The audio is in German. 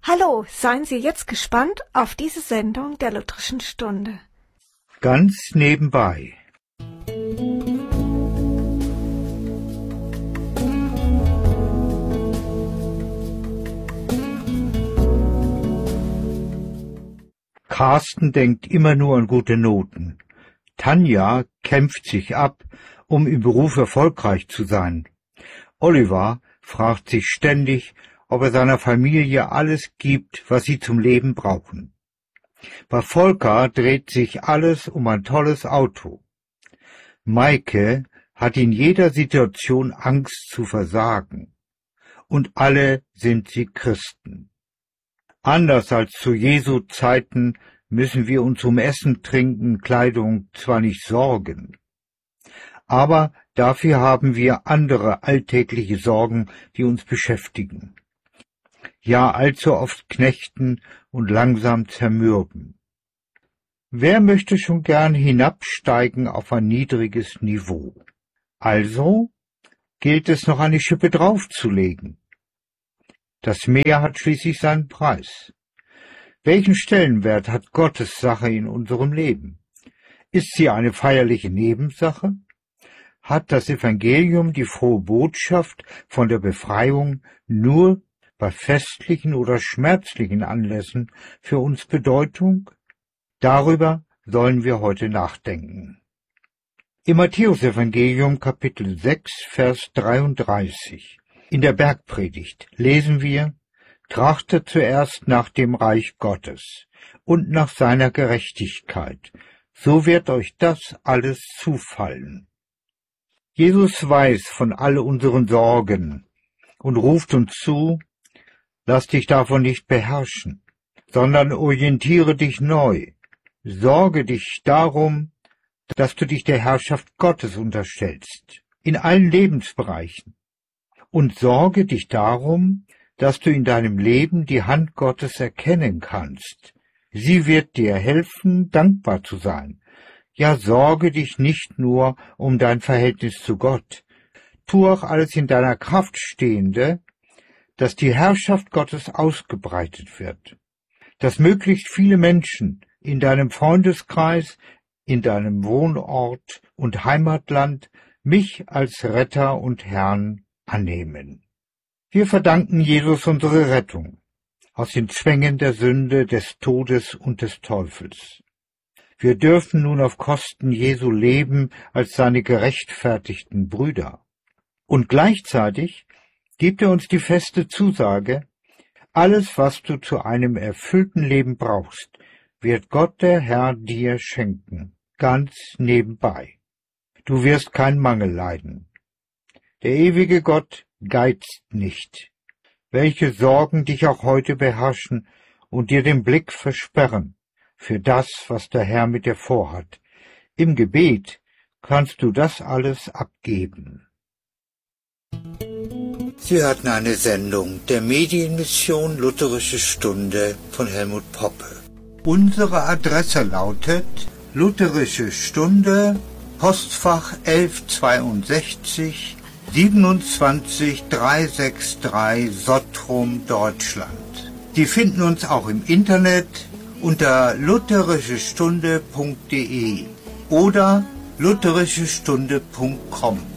Hallo, seien Sie jetzt gespannt auf diese Sendung der Lutherischen Stunde. Ganz nebenbei. Carsten denkt immer nur an gute Noten. Tanja kämpft sich ab, um im Beruf erfolgreich zu sein. Oliver fragt sich ständig, ob er seiner Familie alles gibt, was sie zum Leben brauchen. Bei Volker dreht sich alles um ein tolles Auto. Maike hat in jeder Situation Angst zu versagen. Und alle sind sie Christen. Anders als zu Jesu Zeiten müssen wir uns um Essen, Trinken, Kleidung zwar nicht sorgen, aber dafür haben wir andere alltägliche Sorgen, die uns beschäftigen. Ja, allzu oft knechten und langsam zermürben. Wer möchte schon gern hinabsteigen auf ein niedriges Niveau? Also gilt es noch eine Schippe draufzulegen. Das Meer hat schließlich seinen Preis. Welchen Stellenwert hat Gottes Sache in unserem Leben? Ist sie eine feierliche Nebensache? Hat das Evangelium, die frohe Botschaft von der Befreiung, nur bei festlichen oder schmerzlichen Anlässen für uns Bedeutung? Darüber sollen wir heute nachdenken. Im Matthäusevangelium Kapitel 6, Vers 33 in der Bergpredigt lesen wir: Trachtet zuerst nach dem Reich Gottes und nach seiner Gerechtigkeit, so wird euch das alles zufallen. Jesus weiß von all unseren Sorgen und ruft uns zu: Lass dich davon nicht beherrschen, sondern orientiere dich neu. Sorge dich darum, dass du dich der Herrschaft Gottes unterstellst, in allen Lebensbereichen. Und sorge dich darum, dass du in deinem Leben die Hand Gottes erkennen kannst. Sie wird dir helfen, dankbar zu sein. Ja, sorge dich nicht nur um dein Verhältnis zu Gott. Tu auch alles in deiner Kraft Stehende, dass die Herrschaft Gottes ausgebreitet wird, dass möglichst viele Menschen in deinem Freundeskreis, in deinem Wohnort und Heimatland mich als Retter und Herrn annehmen. Wir verdanken Jesus unsere Rettung aus den Zwängen der Sünde, des Todes und des Teufels. Wir dürfen nun auf Kosten Jesu leben als seine gerechtfertigten Brüder. Und gleichzeitig gibt er uns die feste Zusage: Alles, was du zu einem erfüllten Leben brauchst, wird Gott der Herr dir schenken, ganz nebenbei. Du wirst keinen Mangel leiden. Der ewige Gott geizt nicht. Welche Sorgen dich auch heute beherrschen und dir den Blick versperren für das, was der Herr mit dir vorhat. Im Gebet kannst du das alles abgeben. Sie hörten eine Sendung der Medienmission Lutherische Stunde von Helmut Poppe. Unsere Adresse lautet Lutherische Stunde, Postfach 1162, 27363 Sottrum, Deutschland. Sie finden uns auch im Internet unter lutherischestunde.de oder lutherischestunde.com.